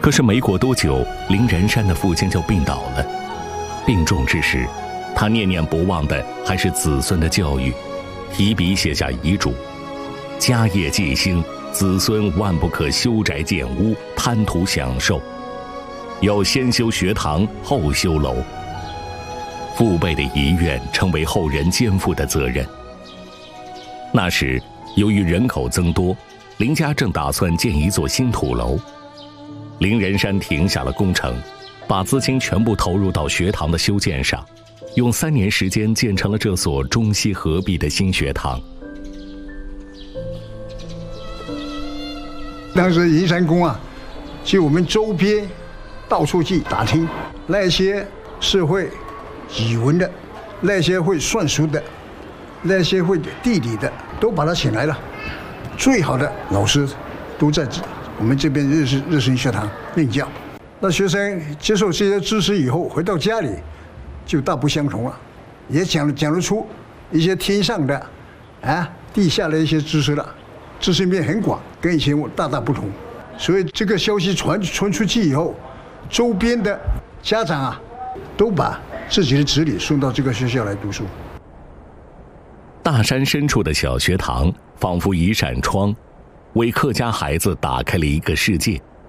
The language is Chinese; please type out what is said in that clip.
可是没过多久，林仁山的父亲就病倒了。病重之时，他念念不忘的还是子孙的教育，提笔写下遗嘱：家业继兴，子孙万不可修宅建屋，贪图享受，要先修学堂，后修楼。父辈的遗愿成为后人肩负的责任。那时，由于人口增多，林家正打算建一座新土楼。林仁山停下了工程，把资金全部投入到学堂的修建上，用3年时间建成了这所中西合璧的新学堂。 当时银山宫啊，就我们周边到处去打听，那些是会语文的，那些会算术的，那些会地理的，都把他请来了。最好的老师都在我们这边日升学堂任教。那学生接受这些知识以后，回到家里就大不相同了，也讲得出一些天上的地下的一些知识了，知识面很广，跟以前大不同。所以这个消息传出去以后，周边的家长啊，都把自己的子女送到这个学校来读书。 大山深处的小学堂仿佛一扇窗，为客家孩子打开了一个世界。